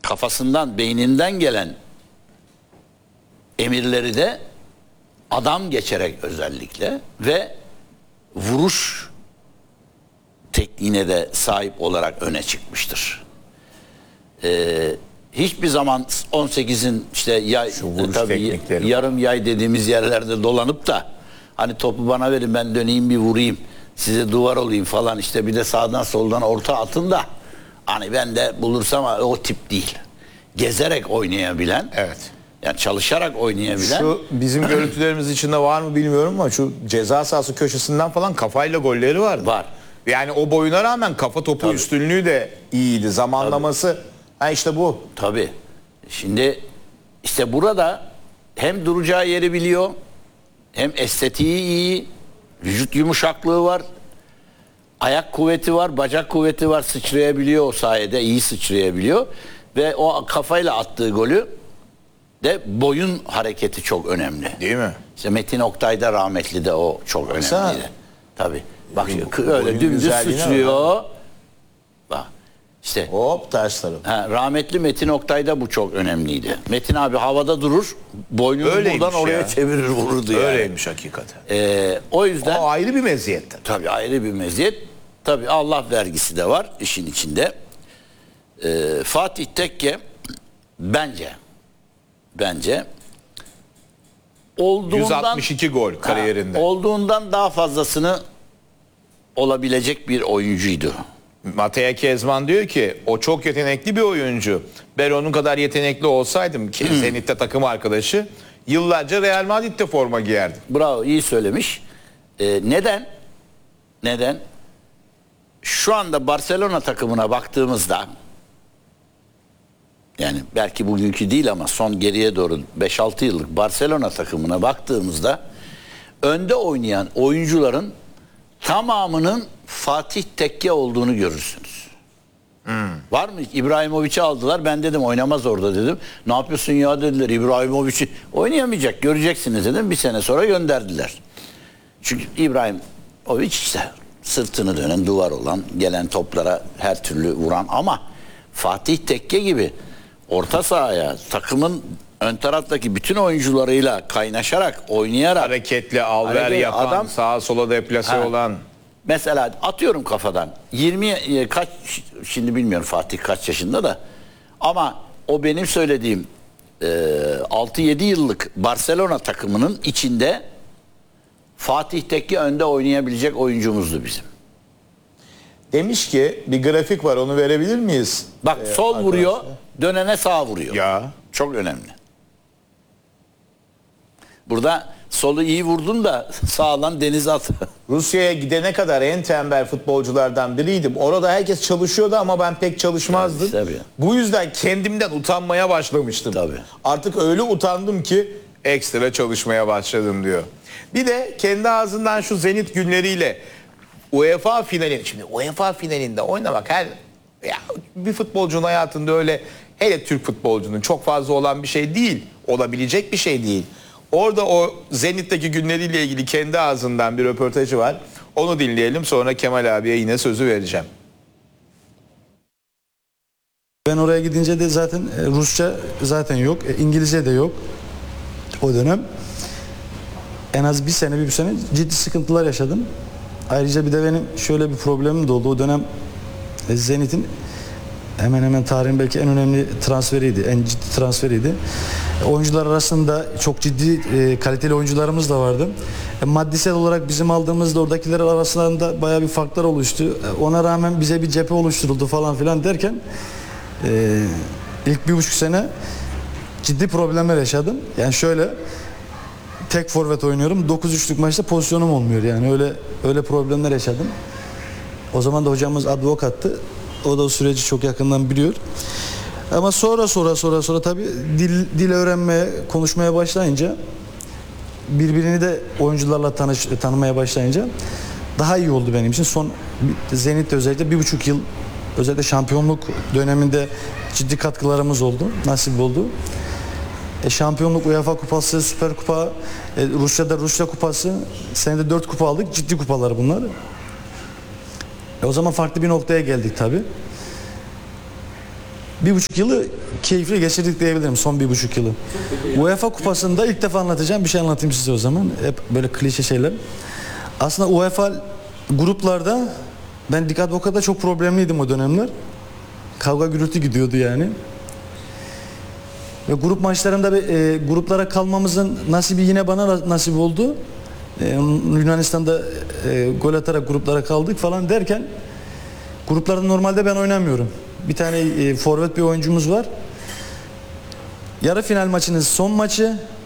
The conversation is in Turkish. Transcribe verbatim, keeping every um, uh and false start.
kafasından, beyninden gelen emirleri de adam geçerek özellikle ve vuruş tekniğine de sahip olarak öne çıkmıştır. Ee, hiçbir zaman on sekizin işte yay, tabii yarım yay dediğimiz yerlerde dolanıp da hani topu bana verin ben döneyim bir vurayım, size duvar olayım falan, işte bir de sağdan soldan orta atın da hani ben de bulursam, o tip değil. Gezerek oynayabilen, evet. Yani çalışarak oynayabilen. Şu bizim görüntülerimiz içinde var mı bilmiyorum ama şu ceza sahası köşesinden falan kafayla golleri vardı. Var. Yani o boyuna rağmen kafa topu Tabii. üstünlüğü de iyiydi. Zamanlaması Tabii. ha işte bu. Tabii. Şimdi işte burada hem duracağı yeri biliyor, hem estetiği iyi, vücut yumuşaklığı var, ayak kuvveti var, bacak kuvveti var, sıçrayabiliyor o sayede, iyi sıçrayabiliyor ve o kafayla attığı golü de boyun hareketi çok önemli. Değil mi? İşte Metin Oktay'da rahmetli de o çok Baksana. önemliydi. Tabii. Bak öyle dümdüz sıçrıyor. Bak işte. Hop terslerim. Rahmetli Metin Oktay'da bu çok önemliydi. Metin abi havada durur, boynunu Öyleymiş buradan oraya ya. çevirir vururdu yani. Öyleymiş hakikaten. Ee, o yüzden. O ayrı bir meziyet. Tabii ayrı bir meziyet. Tabii Allah vergisi de var işin içinde. Ee, Fatih Tekke bence bence olduğundan yüz altmış iki gol kariyerinde. Ha, olduğundan daha fazlasını olabilecek bir oyuncuydu. Mateo Kezman diyor ki o çok yetenekli bir oyuncu. Ben onun kadar yetenekli olsaydım ki hmm. Zenit'te takım arkadaşı yıllarca Real Madrid'de forma giyerdim. Bravo, iyi söylemiş. Ee, neden? Neden? Şu anda Barcelona takımına baktığımızda, yani belki bugünkü değil ama son geriye doğru beş altı yıllık Barcelona takımına baktığımızda önde oynayan oyuncuların tamamının Fatih Tekke olduğunu görürsünüz. Hmm. Var mı? İbrahimovic'i aldılar. Ben dedim oynamaz orada dedim. Ne yapıyorsun ya dediler. İbrahimovic'i oynayamayacak, göreceksiniz dedim. Bir sene sonra gönderdiler. Çünkü İbrahimovic işte sırtını dönen, duvar olan, gelen toplara her türlü vuran, ama Fatih Tekke gibi orta sahaya, takımın ön taraftaki bütün oyuncularıyla kaynaşarak, oynayarak, hareketli, alver yapan, adam, sağa sola deplase ha, olan. Mesela atıyorum kafadan yirmi kaç, şimdi bilmiyorum Fatih kaç yaşında da, ama o benim söylediğim e, altı yedi yıllık Barcelona takımının içinde Fatih Tekke önde oynayabilecek oyuncumuzdu bizim. Demiş ki bir grafik var, onu verebilir miyiz? Bak ee, sol arkadaşlar vuruyor, dönene sağ vuruyor. Ya. Çok önemli. Burada solu iyi vurdun da sağdan denize at. Rusya'ya gidene kadar en tembel futbolculardan biriydim. Orada herkes çalışıyordu ama ben pek çalışmazdım. Tabii, tabii. Bu yüzden kendimden utanmaya başlamıştım. Tabii. Artık öyle utandım ki ekstra çalışmaya başladım diyor. Bir de kendi ağzından şu Zenit günleriyle UEFA finali, şimdi UEFA finalinde oynamak her ya bir futbolcunun hayatında öyle, hele Türk futbolcunun çok fazla olan bir şey değil. Olabilecek bir şey değil. Orada o Zenit'teki günleriyle ilgili kendi ağzından bir röportajı var. Onu dinleyelim, sonra Kemal abiye yine sözü vereceğim. Ben oraya gidince de zaten Rusça zaten yok, İngilizce de yok o dönem. En az bir sene, bir sene ciddi sıkıntılar yaşadım. Ayrıca bir de benim şöyle bir problemim de oldu. O dönem Zenit'in hemen hemen tarihin belki en önemli transferiydi, en ciddi transferiydi. Oyuncular arasında çok ciddi e, kaliteli oyuncularımız da vardı. E, maddisel olarak bizim aldığımızda oradakiler arasında bayağı bir farklar oluştu. E, ona rağmen bize bir cephe oluşturuldu falan filan derken e, ilk bir buçuk sene ciddi problemler yaşadım. Yani şöyle, tek forvet oynuyorum, dokuz üçlük maçta pozisyonum olmuyor, yani öyle öyle problemler yaşadım. O zaman da hocamız advokattı. O da o süreci çok yakından biliyor. Ama sonra sonra sonra sonra tabii dil dil öğrenmeye, konuşmaya başlayınca, birbirini de oyuncularla tanış, tanımaya başlayınca daha iyi oldu benim için. Son Zenit'te özellikle bir buçuk yıl, özellikle şampiyonluk döneminde ciddi katkılarımız oldu, nasip oldu. E, şampiyonluk, UEFA kupası, Süper Kupa, e, Rusya'da Rusya kupası, senede dört kupa aldık, ciddi kupalar bunlar. E, o zaman farklı bir noktaya geldik tabii. bir buçuk yılı keyifli geçirdik diyebilirim, son bir buçuk yılı. UEFA Kupası'nda ilk defa anlatacağım bir şey anlatayım size o zaman. Hep böyle klişe şeyler. Aslında UEFA gruplarda ben Dik Advokat'ta çok problemliydim o dönemler. Kavga gürültü gidiyordu yani. Ve grup maçlarında e, gruplara kalmamızın nasibi yine bana nasip oldu. E, Yunanistan'da e, gol atarak gruplara kaldık falan derken gruplarda normalde ben oynamıyorum. Bir tane e, forvet bir oyuncumuz var. Yarı final maçının son maçı